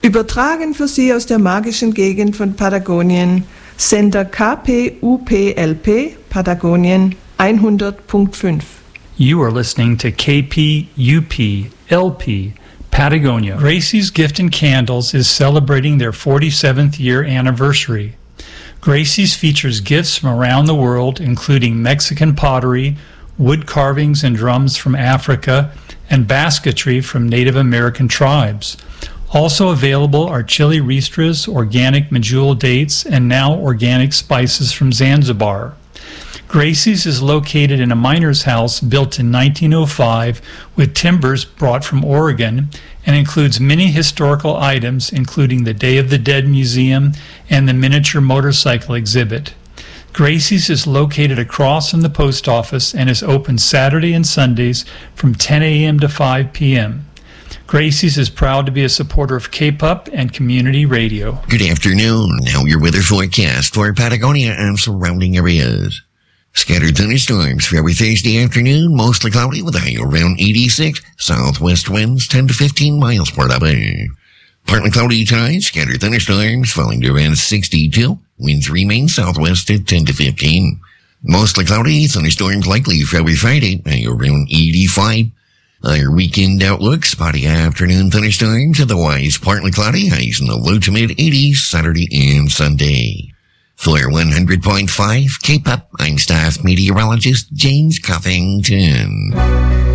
Übertragen für Sie aus der magischen Gegend von Patagonien, Sender KPUPLP, Patagonien 100.5. You are listening to KPUP-LP, Patagonia. Gracie's Gift and Candles is celebrating their 47th year anniversary. Gracie's features gifts from around the world, including Mexican pottery, wood carvings and drums from Africa, and basketry from Native American tribes. Also available are chili ristras, organic medjool dates, and now organic spices from Zanzibar. Gracie's is located in a miner's house built in 1905 with timbers brought from Oregon and includes many historical items, including the Day of the Dead Museum and the miniature motorcycle exhibit. Gracie's is located across from the post office and is open Saturday and Sundays from 10 a.m. to 5 p.m. Gracie's is proud to be a supporter of K-Pup and community radio. Good afternoon. Now your weather forecast for Patagonia and surrounding areas. Scattered thunderstorms for every Thursday afternoon, mostly cloudy with a high around 86, southwest winds 10 to 15 miles per hour. Partly cloudy tonight, scattered thunderstorms falling to around 62, winds remain southwest at 10 to 15. Mostly cloudy, thunderstorms likely for every Friday, high around 85. Our weekend outlook, spotty afternoon thunderstorms, otherwise partly cloudy, highs in the low to mid 80s Saturday and Sunday. For 100.5 K-Pop, I'm staff meteorologist James Covington.